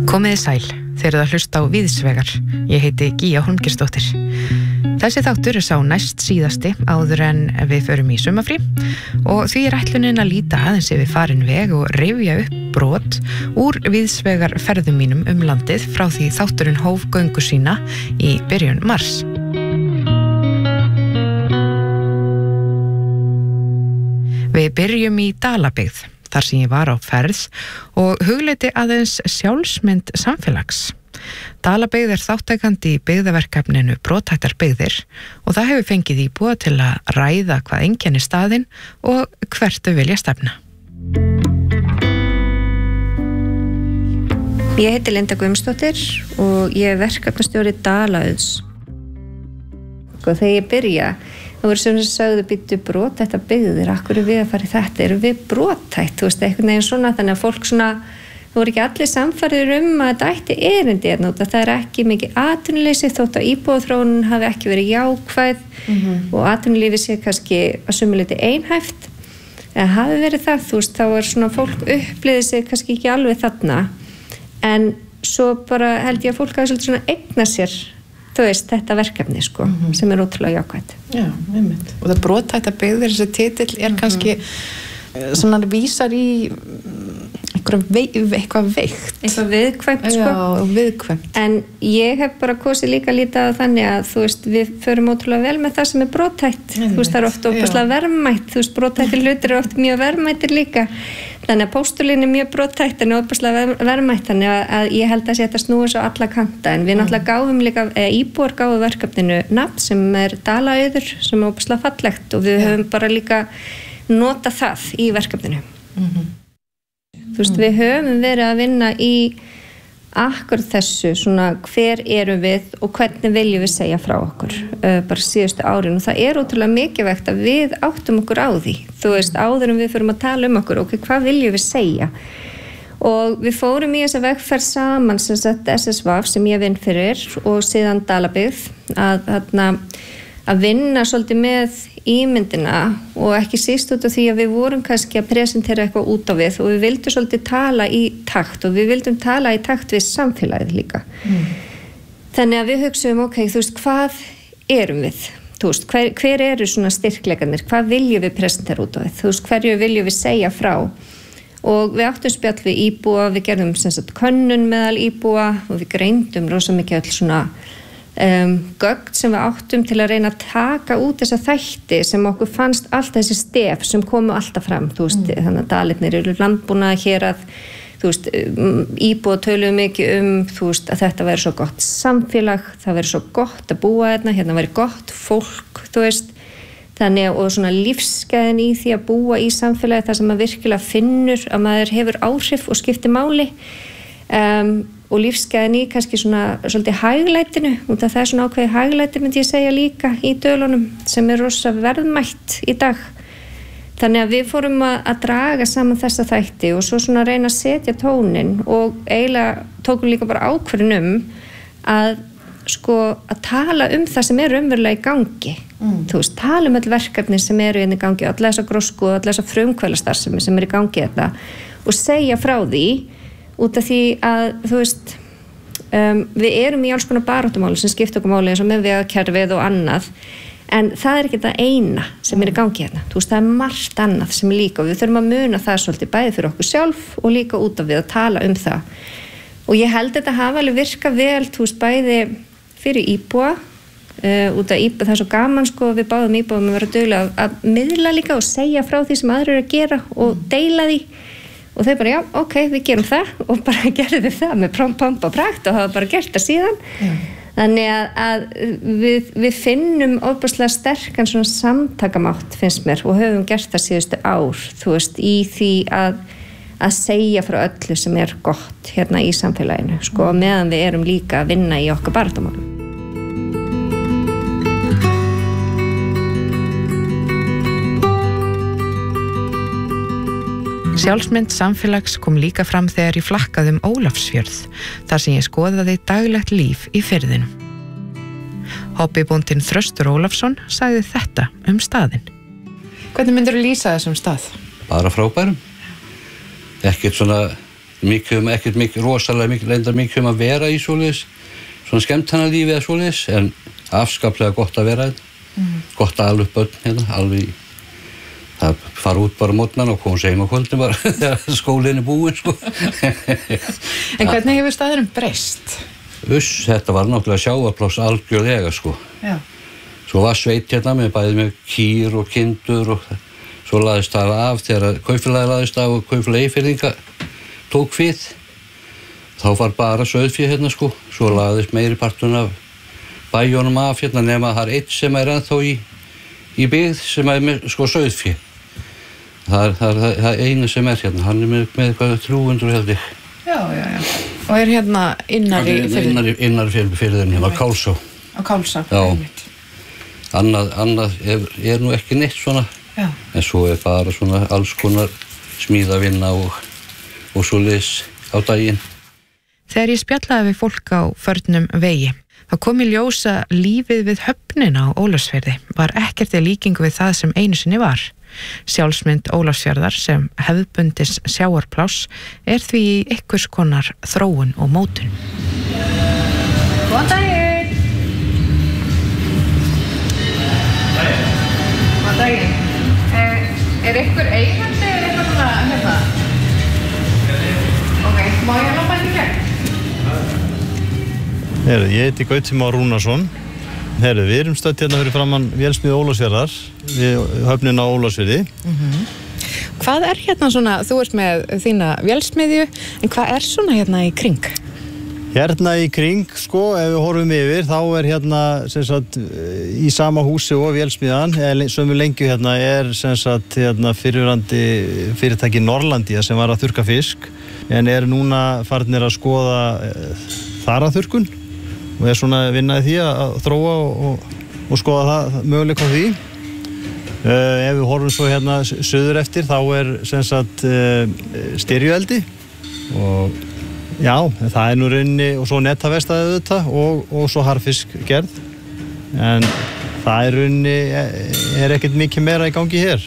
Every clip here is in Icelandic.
Komiði sæl, þeir eru að hlusta á Víðsvegar. Ég heiti Gíja Hólmgeirsdóttir. Þessi þáttur sá næst síðasti áður en við förum í sumarfrí og því ætlunin að líta aðeins yfir farin veg og rifja upp brot úr Víðsvegar ferðum mínum landið frá því þátturinn hóf göngu sína í byrjun mars. Við byrjum í Dalabyggð, þar sem ég var á ferð og hugleiddi aðeins sjálfsmynd samfélags. Dalabyggð þátttakandi í byggðaverkefninu Brothættar byggðir og það hefur fengið íbúa til að ræða hvað einkennir staðinn og hvert þau vilja stefna. Ég heiti Linda Guðmundsdóttir og ég verkefnastjóri Dalaauðs. Þegar ég byrja, það voru sem sagði býttu brothættar byggðir, akkur er við að fara í þetta, erum við brothætt, þú veist, einhvern veginn svona, þannig að fólk svona, það voru ekki allir samfærður að þetta ætti erindi hérna út, að það er ekki mikið atvinnuleysi þótt að íbúaþróunin hafi ekki verið jákvæð og atvinnulífið sé kannski að sumu leyti einhæft, en hafi verið það, þú veist, þá er svona fólk upplifði sig kannski ekki alveg þarna, en svo bara held ég að fólk hafi svolítið svona eigna sér þú veist, þetta verkefni sko, sem er ótrúlega jákvætt. Já, einmitt. Og það brothættar byggðir, þessi titill er kannski svona vísar í eitthvað veikt. Eitthvað viðkvæmt sko. Já, viðkvæmt. En ég hef bara kosið líka lítið á þannig að þú veist, við förum ótrúlega vel með það sem er brothætt. Þú veist, það er oft ótrúlega verðmætt. Þú veist, brothættir hlutir eru oft mjög verðmættir líka. Þannig að póstulinn er mjög brothætt en ótrúlega verðmætt. Þannig að ég held að þetta snúi svo alla kanta. En við náttúrulega gáfum líka, íbúar gáfu verkefninu nafn sem er Dalaauður, sem er ótrúlega fallegt og við höfum bara líka nota það í verkefninu. Þú veist, við höfum verið að vinna í akkur þessu, svona hver erum við og hvernig viljum við segja frá okkur bara síðustu árin og það er ótrúlega mikilvægt að við áttum okkur á því, þú veist, áður en við förum að tala okkur, ok, hvað viljum við segja og við fórum í þessa vegferð saman sem sagt SSVAF sem ég vinn fyrir og síðan Dalabyggð að vinna svolítið með ímyndina og ekki síst út af því að við vorum kannski að presentera eitthvað út á við og við vildum svolítið tala í takt og við vildum tala í takt við samfélagið líka. Þannig að við hugsaum, ok, þú veist, hvað erum við? Þú veist, hver eru svona styrkleikarnir? Hvað viljum við presentera út á við? Þú veist, hverju viljum við segja frá? Og við áttum spjall við íbúa, við gerðum sem sagt könnun meðal íbúa og við greindum rosa mikið öll svona gögn sem við áttum til að reyna að taka út þessa þætti sem okkur fannst alltaf þessi stef sem komu alltaf fram, þú veist, þannig að dalirnir eru landbúnaði hér að, þú veist, íbúa töluðu mikið þú veist, að þetta væri svo gott samfélag, það væri svo gott að búa hérna væri gott fólk, þú veist, þannig og svona lífsgæðin í því að búa í samfélagi þar sem maður virkilega finnur að maður hefur áhrif og skiptir máli, og lífsgæðin í kannski svona svolítið hæglætinu og það er svona ákveðið hæglæti myndi ég segja líka í dölunum sem er rosa verðmætt í dag þannig að við fórum að draga saman þessa þætti og svo svona reyna að setja tónin og eiginlega tókum líka bara ákvörðun að sko að tala það sem er raunverulega í gangi þú veist, tala öll verkefni sem eru inn í gangi alla þessa grósku og alla þessa frumkvöðlastarfsemi sem er í gangi þetta og segja frá því út af því að, þú veist, við erum í alls konar baráttumáli sem skipta okkur máli eins og með vegakerfið og annað, en það er ekki það eina sem er í gangi hérna. Þú veist, það er margt annað sem er líka og við þurfum að muna það svolítið bæði fyrir okkur sjálf og líka út af við að tala það. Og ég held þetta hafa alveg virkað vel, þú veist, bæði fyrir íbúa, út af íbúa, það er svo gaman sko, við báðum íbúum að vera duglega að miðla líka og segja frá því sem aðrir eru að gera og deila því. Og þau bara, já, ok, við gerum það og bara gerðum við það með pomp og prakt og hafa bara gert það síðan. Þannig að við finnum ofboðslega sterkan svona samtakamátt, finnst mér, og höfum gert það síðustu ár, þú veist, í því að segja frá öllu sem er gott hérna í samfélaginu, sko, meðan við erum líka að vinna í okkar baráttumálum. Sjálfsmynd samfélags kom líka fram þegar ég flakkaði Ólafsfjörð, þar sem ég skoðaði daglegt líf í firðinum. Hobbybóndinn Þröstur Ólafsson sagði þetta staðinn. Hvernig myndirðu lýsa þessum stað? Bara frábærum. Ekkert svona ekkert mikið, rosalega mikið, reyndar mikið að vera í svoleiðis, svona skemmtanalífi eða svoleiðis, en afskaplega gott að vera gott að ala upp börn hérna, alveg það fara út bara mótnan og koma sér heim á kvöldin bara þegar skólinn búinn, sko. En hvernig hefur staðurinn breyst? Þetta var náttúrulega sjávarpláss algjörlega, sko. Já. Svo var sveit hérna með kýr og kindur og svo laðist það af þegar kaupfélagið laðist af og kaupfélagið Eyfirðinga tók við. Þá var bara sauðfé hérna, sko. Svo laðist meiri partun af bæjónum af hérna nema það einn sem ennþá í byggð sem með, sko, sauðfé. Það er einu sem hérna. Hann með eitthvað 300 held ég. Já. Og hérna innari firðin hérna á Kálsá. Á Kálsá, einmitt. Annað er nú ekki neitt svona. Já. En svo bara svona alls konar smíðavinna og svoleiðis á daginn. Þegar ég spjallaði við fólk á förnum vegi, þá kom í ljós að lífið við höfnina á Ólafsfirði var ekkert í líkingu við það sem einu sinni var. Sjálfsmynd Ólafsfjarðar sem hefðbundis sjávarpláss er því í einhvers konar þróun og mótun. Góðan daginn! Góðan daginn! Er einhver eigandi eða eitthvað svona hérna? Ok, má ég lappa þetta í gegn? Ég heiti Gauti Már Rúnarsson. Við erum stödd hérna fyrir framan vélsmiðju Ólafsfjarðar, við höfnina á Ólafsfirði. Hvað er hérna svona, þú ert með þína vélsmiðju, en hvað er svona hérna í kring? Hérna í kring, sko, ef við horfum yfir, þá er hérna, sem sagt, í sama húsi og vélsmiðjan, sömu lengju hérna, er sem sagt, hérna, fyrrverandi fyrirtæki Norlandia sem var að þurrka fisk, en er núna farnir að skoða þaraþurrkun og er svona vinnaði því að þróa og skoða það möguleika á því. Ef við horfum svo hérna suður eftir, þá er sem sagt steríueldi og já, það er nú rauninni og svo netavestaði þetta og svo harðfiskgerð, en það er rauninni er ekkert mikið meira í gangi hér.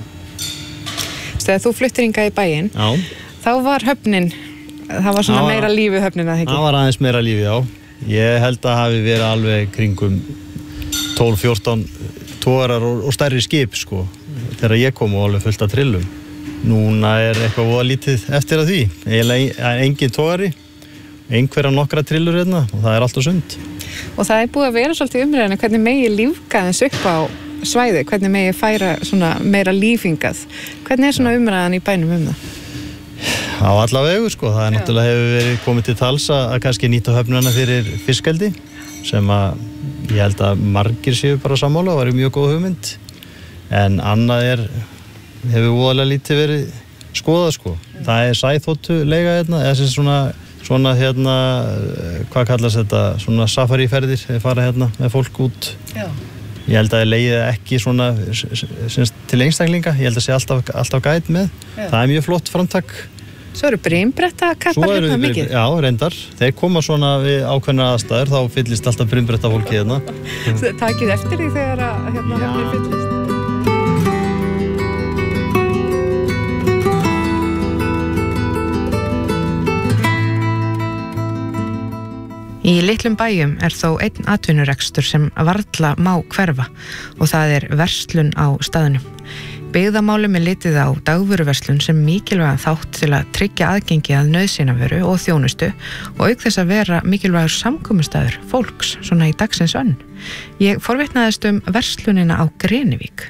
Þegar þú fluttir hingað í bæinn, þá var höfnin, það var svona meira lífi höfnin að ekki? Það var aðeins meira lífi, já. Ég held að hafi verið alveg kringum 12-14 togarar og stærri skip, sko, þegar ég kom og alveg fullt af trillum. Núna er eitthvað voða lítið eftir að því. Eiginlega engin togari, einhverja nokkra trillur hérna og það er allt á sund. Og það er búið að vera svolítið umræðinu hvernig megi lífga þess upp á svæði, hvernig megi færa svona meira lífingað. Hvernig er svona umræðan í bænum það? Á alla vegu, sko. Það er náttúrulega hefur verið komið til tals að kannski nýta höfnuna fyrir fiskeldi sem að ég held að margir séu bara sammála og var mjög góð hugmynd. En annað hefur voðalega lítið verið skoðað, sko. Það er sæþotuleiga hérna, eða sem svona hérna, hvað kallast þetta, svona safariferðir, þeir fara hérna með fólk út. Já. Ég held að ég leiði ekki svona til einstaklinga, ég held að sé alltaf gæt með. Já. Það er mjög flott framtak. Svo eru brimbrettakappar hérna mikið? Já, reyndar. Þeir koma svona við ákveðnar aðstæður, þá fyllist alltaf brimbrettafólki hérna. Takið eftir því þegar hérna höfnir fyllist? Í litlum bæjum er þó einn atvinnurekstur sem varla má hverfa og það er verslun á staðnum. Byggðamálum er litið á dagvöruverslun sem mikilvægan þátt til að tryggja aðgengi að nauðsynjavöru og þjónustu og auk þess að vera mikilvægur samkomustaður fólks svona í dagsins önn. Ég forvitnaðist verslunina á Grenivík.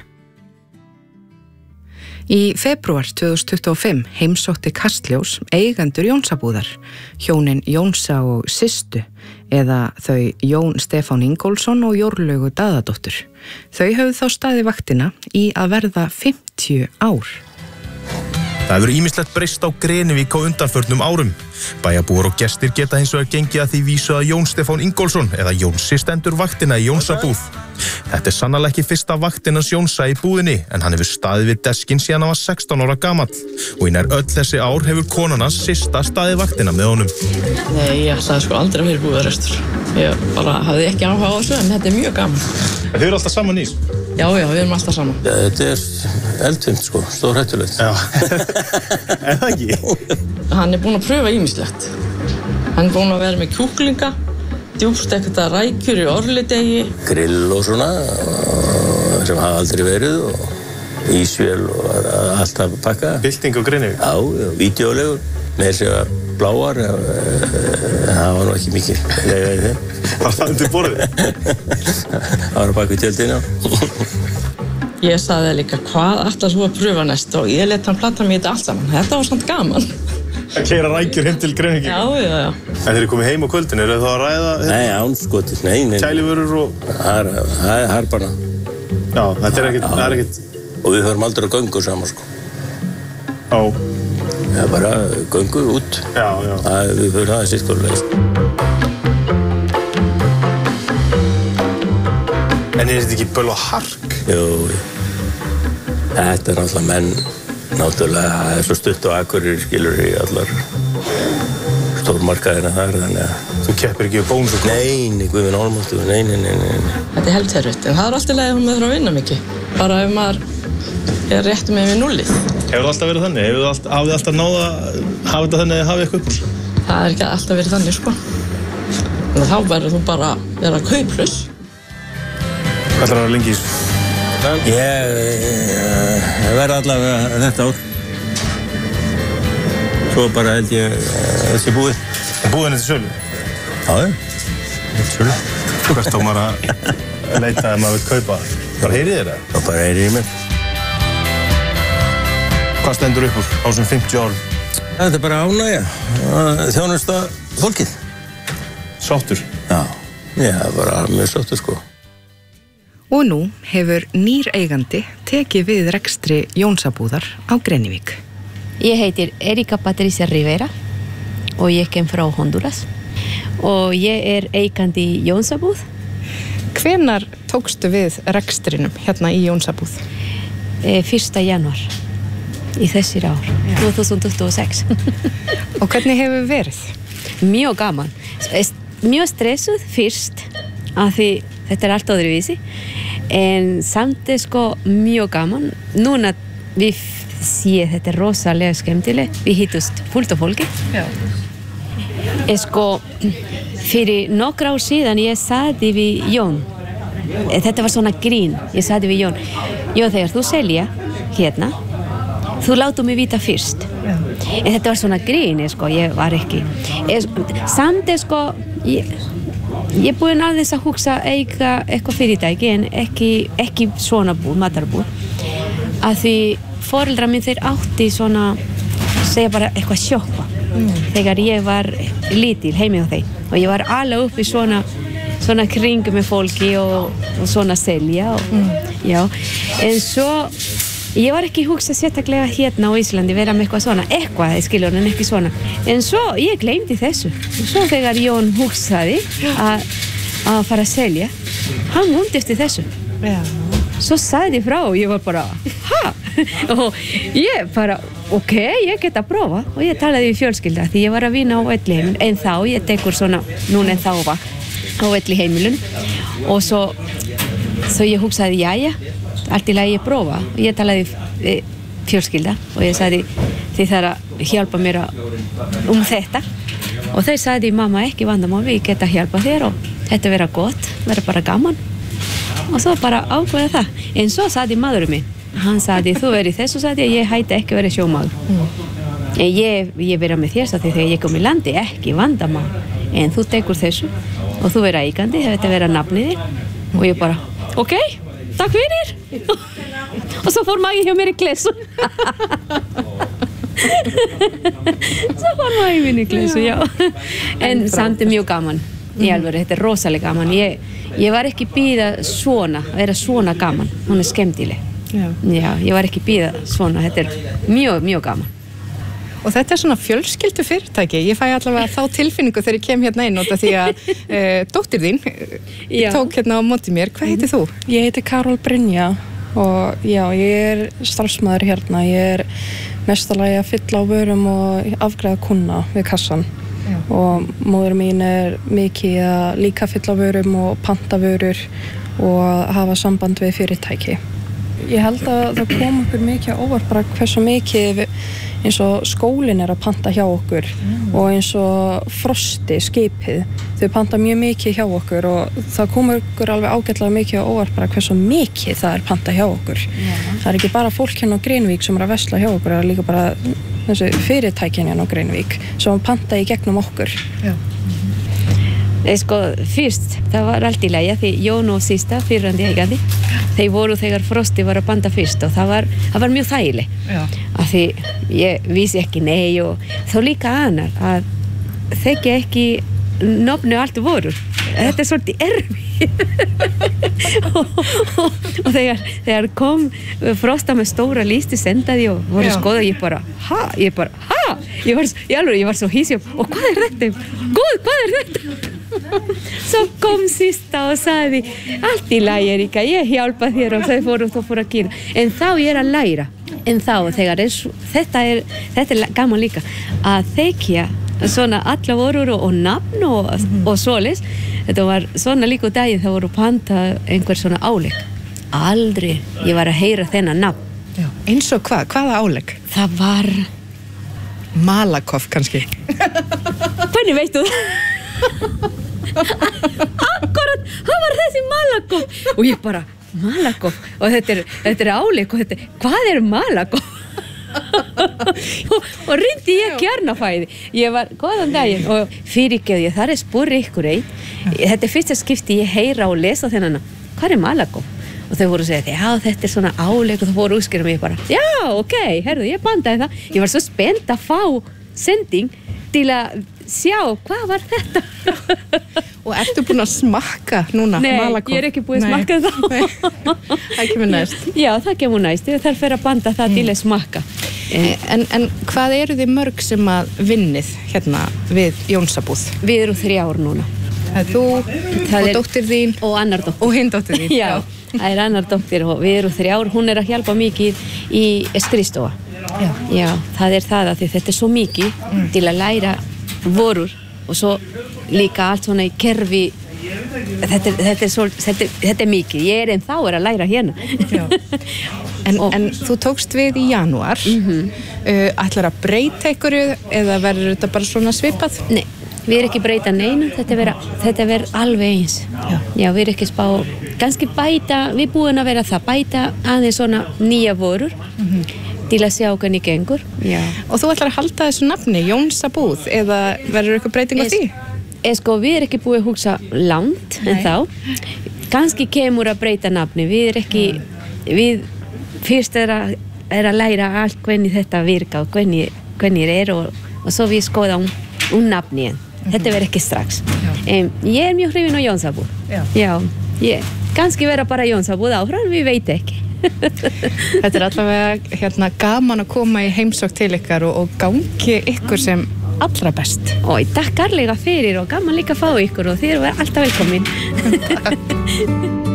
Í febrúar 2025 heimsótti Kastljós eigendur Jónsabúðar, hjónin Jónsa og Systu, eða þau Jón Stefán Ingólfsson og Jórlaugu Daðadóttur. Þau höfðu þá staðið vaktina í að verða 50 ár. Það hefur ýmislegt breyst á Grenivík á undanförnum árum. Bæjarbúar og gestir geta hins vegar gengið að því vísu að Jón Stefán Ingólfsson eða Jónsi stendur vaktina í Jónsabúð. Þetta er sannarlega ekki fyrsta vaktin hans Jónsa í búðinni, en hann hefur staðið við deskinn síðan hann var 16 ára gamall. Og í nær öll þessi ár hefur konan hans Systa staðið vaktina með honum. Nei, ég ætlaði sko aldrei að vera búðarestur. Ég bara hafði ekki áhuga á þessu, en þetta er mjög gaman. Þau eru alltaf saman í þessu? Já, við erum alltaf saman. Ja, þetta eldfimt, sko, stórhættulegt. Já, það ekki? Hann búinn að pröfa ýmislegt. Hann búinn að vera með kjúklinga, djúpstekta rækjur í orlidegi. Grill og svona, sem hafa aldrei verið og ísvél og allt að pakka. Bylting og Grenivík? Já, vídeolegur, með þess að bláar, það var nú ekki mikið lega í þeim. Var það undir borðið? Það var að baka í tjöldina. Ég sagði líka, hvað ætlar þú að pröfa næst og ég let hann plata mig í þetta allt saman. Þetta var samt gaman. Að keyra rækjur heim til Grenivík? Já. En þeir eru komið heim á kvöldin, eru þá að ræða? Nei, ánskotis, nei. Kælivörur og... Það er bara. Já, þetta er ekkert... Og við höfum aldrei að göngu saman, sko. Já. Það er bara göngu út. Já. Við höfum það sitt skoðulegist. En er þetta ekki böl og hark? Jú. Þetta er náttúrulega menn, náttúrulega, það er svo stutt og Akureyri skilur í allar stórmarkaðina þar, þannig að... Þú keppir ekki við Bónus og Kók? Nei, Guðvin Ólmóttu, nei. Þetta er heldur erfitt, en það er alltaf leið að maður þarf að vinna mikið. Bara ef maður er rétt með við núllið. Hefur það alltaf verið þannig? Hafið þið alltaf náð að hafa þetta þannig að hafa eitthvað upp úr? Það er ekki alltaf verið þannig, sko. Þannig að þá verður þú bara að vera kauplaus. Hvað ætlar að vera lengi í þessu? Ég verði allavega þetta ár. Svo bara held ég þessi búið. En búið henni til sölu? Já, til sölu. Hvert á maður að leita ef maður vil kaupa? Bara heyrið þér það? Já, bara heyrið mér. Hvað stendur upp úr á þessum 50 árum? Þetta er bara ánægja. Þjónusta fólkið. Sáttur? Já, ég er bara mjög sáttur, sko. Og nú hefur nýr eigandi tekið við rekstri Jónsabúðar á Grenivík. Ég heitir Erika Patricia Rivera og ég kem frá Honduras og ég er eigandi í Jónsabúð. Hvenær tókstu við rekstrinum hérna í Jónsabúð? 1. janúar í þessir ár, 2026. Og hvernig hefur verið? Mjög gaman. Mjög stressuð fyrst af því þetta er allt öðruvísi en samt sko mjög gaman. Núna við séum þetta er rosalega skemmtileg. Við hittust fullt af fólki. Já. Sko fyrir nokkra ár síðan ég sagði við Jón, þetta var svona grín, ég sagði við Jón, þegar þú selja hérna, þú látu mig vita fyrst. En þetta var svona grín, sko, ég var ekki. Samt, sko, ég búinn aðeins að hugsa eiga eitthvað fyrirtæki en ekki svona búð, matarbúð. Að því foreldrar mín þeir átti svona, segja bara eitthvað sjoppa. Þegar ég var lítil heimi á þeim og ég var alveg upp í svona kring með fólki og svona selja já, en svo ég var ekki hugsa sérstaklega hérna á Íslandi vera með eitthvað skilur en ekki svona en svo ég gleymdi þessu og svo þegar Jón hugsaði að fara að selja hann undist þessu svo sagði frá og ég var bara og ég bara ok, ég get að prófa og ég talaði við fjölskylda því ég var að vinna á Elliheimilun en þá ég tekur svona, núna en þá var á Elliheimilun og svo ég hugsaði jæja, allt í lagi ég prófa og ég talaði við fjölskylda og ég sagði þið þarf að hjálpa mér þetta og þeir sagði mamma ekki vandamál við geta hjálpa þér og þetta vera gott, vera bara gaman og svo bara ákveða það en svo sagði maðurinn minn hann sagði, þú verið þessu, sagði ég hætti ekki að vera sjómaður. Ég vera með þér, sagði þegar ég kom í landi, ekki vandamál. En þú tekur þessu og þú vera eigandi, þetta vera nafnið þér. Og ég bara, ok, takk fyrir. Og svo fór magi hjá mér í klessu. Svo fór magi minn í klessu, já. En samt mjög gaman, í alvöru, þetta er rosalega gaman. Ég var ekki býða svona, að vera svona gaman, hún er skemmtileg. Já, ég var ekki býða svona, þetta er mjög gaman. Og þetta er svona fjölskyldu fyrirtæki, ég fæ allavega þá tilfinningu þegar ég kem hérna inn út af því að dóttir þín tók hérna á móti mér, hvað heitir þú? Ég heiti Karol Brynja og já, ég er starfsmaður hérna, ég er mestalagi að fylla á vörum og afgreiða kuna við kassan og móður mín er mikið að líka fylla á vörum og panta vörur og hafa samband við fyrirtæki. Ég held að það kom okkur mikið á óvart bara hversu mikið eins og skólinn að panta hjá okkur og eins og Frosti, skipið, þau panta mjög mikið hjá okkur og það kom okkur alveg ágætlega mikið á óvart bara hversu mikið það panta hjá okkur. Það ekki bara fólk hérna á Grenivík sem að versla hjá okkur, það líka bara þessi fyrirtækin hérna á Grenivík sem panta í gegnum okkur. Sko, fyrst, það var allt í lagi því Jón og Systa, fyrrandi eigandi, þeir voru þegar Frosti var að panta fyrst og það var mjög þægileg. Af því ég vissi ekki nei og þá líka annar að þekki ekki nafnu allt vorur. Þetta svolítið erfið. og þegar kom Frosta með stóra listi, sendaði og voru skoða, ég bara, ég var svo hísig og hvað þetta? Góð, hvað þetta? Svo kom Systa og sagði allt í lagi Erika, ég hjálpa þér og þau fóru að kýra en þá ég að læra en þá þegar þetta er gaman líka að þekja svona alla vorur og nafn og svoleiðis. Þetta var svona líka daginn það voru panta einhver svona álegg aldrei ég var að heyra þennan nafn. Eins og hvaða álegg? Það var Malakoff kannski. Hvernig veistu það? Akkurat, það var þessi Malakoff og ég bara, Malakoff og þetta er áleik og hvað Malakoff? og reyndi ég kjarnafæði ég var, góðan daginn og fyrirgeðu ég, þar spurði ykkur þetta fyrsta skipti ég heyra og lesa þennan, hvað Malakoff? Og þau voru að segja, já, þetta svona áleik og þau voru útskýra mig bara, já, ok, herðu, ég bandaði það ég var svo spennt að fá sending til að sjá, hvað var þetta? Og ertu búin að smakka núna Malakoff? Nei, ég ekki búin að smakka það. Það kemur næst. Já, það kemur næst. Það fer að banda það til að smakka. En hvað eru þið mörg sem að vinnið hérna við Jónsabúð? Við erum 3 ár núna. Það er þú og dóttir þín og annar dóttir. Og hinn dóttir þín. Já, það er annar dóttir og við erum 3 ár. Hún að hjálpa mikið í skrifstofa. Já, það er það að þetta er svo mikið til að læra vorur og svo líka allt svona í kerfi þetta er mikið ég en þá að læra hérna en þú tókst við í janúar ætlar að breyta ykkur eða verður þetta bara svona svipað? Nei, við ekki breyta neinu þetta ver alveg eins já, við ekki spá kannski bæta, við búin að vera það bæta aðeins svona nýja vorur til að sjá hvernig gengur. Já. Og þú ætlar að halda þessu nafni, Jónsabúð, eða verður eitthvað breyting á því? Sko, við ekki búið að hugsa langt en þá. Kannski kemur að breyta nafni. Við fyrst er að læra allt hvernig þetta virka og hvernig og svo við skoða nafni en. Þetta verður ekki strax. Ég mjög hrifin á Jónsabúð. Já, kannski vera bara Jónsabúð áfram, við veit ekki. Þetta er allavega gaman að koma í heimsókn til ykkar og gangi ykkur sem allra best. Takk kærlega fyrir og gaman líka að fá ykkur og þið eru alltaf velkomin.